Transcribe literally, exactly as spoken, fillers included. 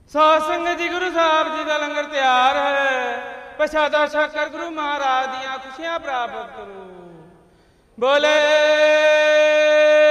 ਸਾਧ ਸੰਗਤ ਜੀ, ਗੁਰੂ ਸਾਹਿਬ ਜੀ ਦਾ ਲੰਗਰ ਤਿਆਰ ਹੈ। ਪ੍ਰਸ਼ਾਦਾ ਛਕ ਕਰ ਗੁਰੂ ਮਹਾਰਾਜ ਦੀਆਂ ਖੁਸ਼ੀਆਂ ਪ੍ਰਾਪਤ ਕਰੋ। ਬੋਲੇ